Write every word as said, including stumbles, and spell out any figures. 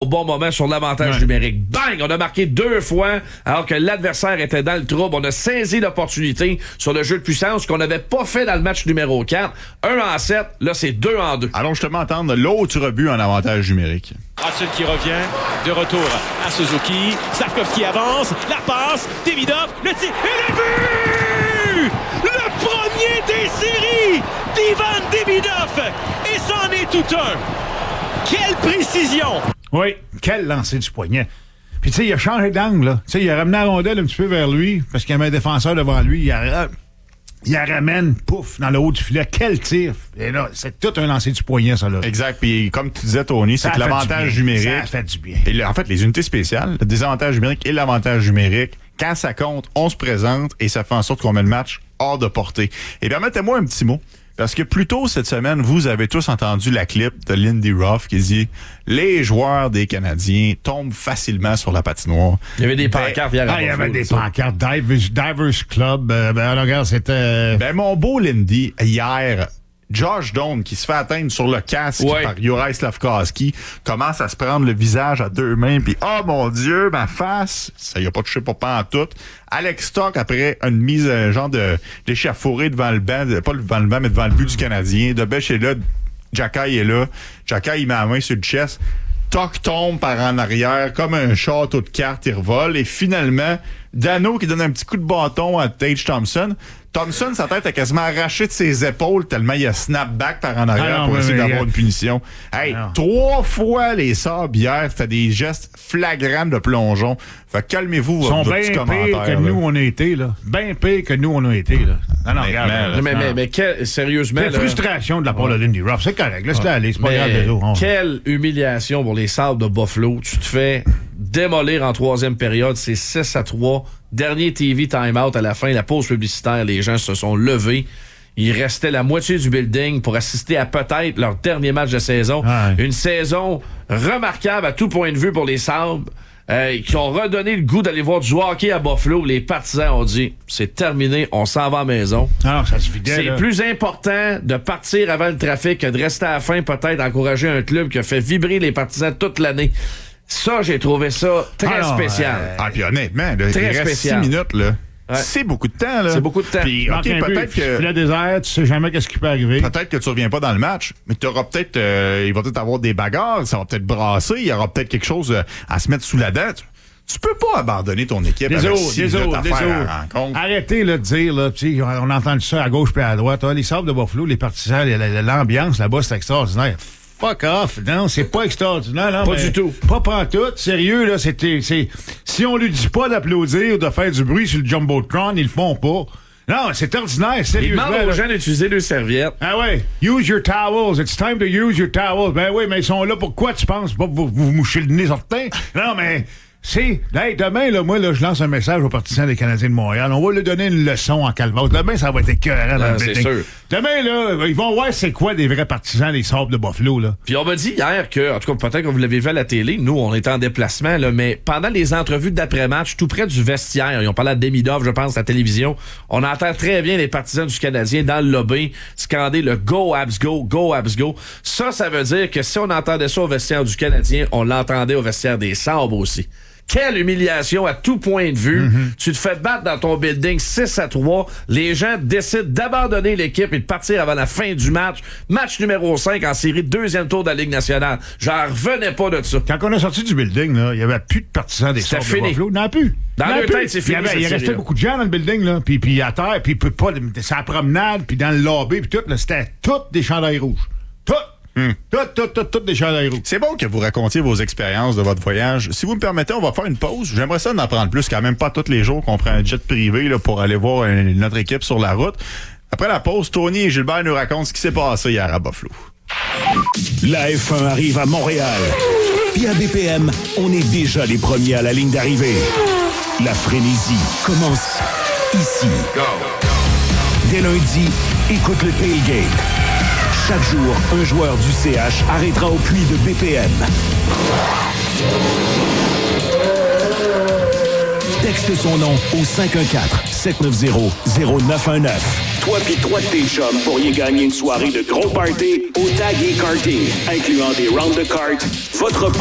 bon moment sur l'avantage ouais. numérique. Bang! On a marqué deux fois alors que l'adversaire était dans le trouble. On a saisi l'opportunité sur le jeu de puissance qu'on n'avait pas fait dans le match numéro quatre. un en sept, là c'est deux en deux. Allons justement entendre l'autre rebut en avantage numérique. Hudson qui revient, de retour à Suzuki. Slavkovski avance, la passe, Demidov, le tir et le but! Le premier des séries d'Ivan Demidov! Et c'en est tout un! Quelle précision! Oui, quel lancer du poignet. Puis tu sais, il a changé d'angle, là. Tu sais, il a ramené la rondelle un petit peu vers lui, parce qu'il y avait un défenseur devant lui. Il a... Il la ramène, pouf, dans le haut du filet. Quel tir! Et là, c'est tout un lancer du poignet, ça, là. Exact. Puis, comme tu disais, Tony, c'est que l'avantage numérique. Ça fait du bien. Et là, en fait, les unités spéciales, le désavantage numérique et l'avantage numérique, quand ça compte, on se présente et ça fait en sorte qu'on met le match hors de portée. Et permettez-moi un petit mot. Parce que plus tôt cette semaine, vous avez tous entendu la clip de Lindy Ruff qui dit « Les joueurs des Canadiens tombent facilement sur la patinoire. » Il y avait des pancartes hier. Ben, ah, il y avait des pancartes. Divers, Divers Club. Euh, ben, regarde, c'était... Ben, mon beau Lindy, hier... Josh Doan, qui se fait atteindre sur le casque ouais. par Juraj Slavkovski, commence à se prendre le visage à deux mains, puis oh mon Dieu, ma face, ça y a pas touché pour pas en tout. Alex Stock, après une mise, un genre de d'échafaudé devant le banc, de, pas devant le banc, mais devant le but du Canadien. Debèche est là, Jacky est là. Jacky, il met la main sur le chest. Stock tombe par en arrière, comme un château de cartes, il revole. Et finalement, Dano qui donne un petit coup de bâton à Tage Thompson. Thompson, sa tête a quasiment arraché de ses épaules tellement il a snap back par en arrière ah non, pour essayer d'avoir a... une punition. Hey, non. Trois fois les sabres hier, c'était des gestes flagrants de plongeon. Fait que calmez-vous votre petit commentaire. Ils sont bien pires que nous on a été, là. Bien pires que nous on a été, là. Non, non, mais, regarde. Mais, là, mais, non. mais, mais quelle, sérieusement... Quelle frustration de la part ouais. de Lindy Ruff. C'est correct, laisse-la ouais. aller, c'est pas grave. On... Quelle humiliation pour les sabres de Buffalo. Tu te fais démolir en troisième période, c'est six à trois. Dernier T V time-out à la fin, la pause publicitaire, les gens se sont levés. Il restait la moitié du building pour assister à peut-être leur dernier match de saison. Ah ouais. Une saison remarquable à tout point de vue pour les Sabres, euh, qui ont redonné le goût d'aller voir du hockey à Buffalo. Les partisans ont dit, c'est terminé, on s'en va à la maison. Ah non, ça se vidait, c'est là. Plus important de partir avant le trafic que de rester à la fin, peut-être encourager un club qui a fait vibrer les partisans toute l'année. Ça, j'ai trouvé ça très ah non, spécial. Euh, ah, puis honnêtement, là, très il reste spécial. six minutes, là. Ouais. C'est beaucoup de temps, là. C'est beaucoup de temps. Puis, OK, peut-être que... Le désert, tu sais jamais qu'est-ce qui peut arriver. Peut-être que tu reviens pas dans le match, mais tu auras peut-être... Euh, il va peut-être avoir des bagarres, ça va peut-être brasser, il y aura peut-être quelque chose à se mettre sous la dent. Tu, tu peux pas abandonner ton équipe des avec autres, six des minutes autres, à des faire autres. la rencontre. Arrêtez là, de dire, là, on entend ça à gauche puis à droite. Hein, les Sabres de Buffalo, les partisans, l'ambiance là-bas, c'est extraordinaire. Fuck off. Non, c'est pas extraordinaire. Non, pas mais du tout. Pas pantoute. Sérieux, là, c'était, c'est, si on lui dit pas d'applaudir, de faire du bruit sur le Jumbotron, ils le font pas. Non, c'est ordinaire, sérieusement. Ils demandent aux gens d'utiliser leurs serviettes. Ah ouais. Use your towels. It's time to use your towels. Ben oui, mais ils sont là pour quoi, tu penses? Pas pour vous, vous moucher le nez certain? Non, mais... C'est, hey, demain, là, moi, là, je lance un message aux partisans des Canadiens de Montréal. On va leur donner une leçon en calvaire. Demain, ça va être écœurant dans le c'est sûr. Demain, là, ils vont voir c'est quoi des vrais partisans des Sabres de Buffalo, là. Puis on m'a dit hier que, en tout cas, peut-être que vous l'avez vu à la télé, nous, on était en déplacement, là, mais pendant les entrevues d'après-match, tout près du vestiaire, ils ont parlé à Demidov, je pense, à la télévision, on entend très bien les partisans du Canadien dans le lobby scander le « Go, Habs, go! Go, Habs, go! » Ça, ça veut dire que si on entendait ça au vestiaire du Canadien, on l'entendait au vestiaire des Sabres aussi. Quelle humiliation à tout point de vue. Mm-hmm. Tu te fais battre dans ton building six à trois. Les gens décident d'abandonner l'équipe et de partir avant la fin du match. Match numéro cinq en série, deuxième tour de la Ligue nationale. J'en revenais pas de ça. Quand on est sorti du building, là, il n'y avait plus de partisans des Sabres de Buffalo. Il n'y en a plus. Dans leur tête, c'est fini. Il, y avait, il restait beaucoup de gens dans le building, là. Puis, puis à terre, puis pas, c'est à la promenade, puis dans le lobby, puis tout, là, c'était toutes des chandails rouges. Toutes. Hmm. Tout, tout, tout, tout des chandails rouges. C'est bon que vous racontiez vos expériences de votre voyage. Si vous me permettez, on va faire une pause. J'aimerais ça d'en prendre plus, quand même pas tous les jours qu'on prend un jet privé là, pour aller voir une, notre équipe sur la route. Après la pause, Tony et Gilbert nous racontent ce qui s'est passé hier à Buffalo. La F un arrive à Montréal. Puis à B P M, on est déjà les premiers à la ligne d'arrivée. La frénésie commence ici. Go. Dès lundi, écoute le tailgate. Chaque jour, un joueur du C H arrêtera au puits de B P M. Texte son nom au cinq un quatre, sept neuf zéro, zéro neuf un neuf. Toi pis trois de tes chums pourriez gagner une soirée de gros party au Tag et Karting, incluant des round the cart, votre